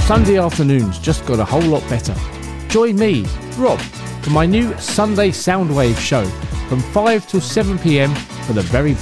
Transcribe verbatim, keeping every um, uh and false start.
Sunday afternoons just got a whole lot better. Join me, Rob, for my new Sunday Soundwave show from five till seven p m for the very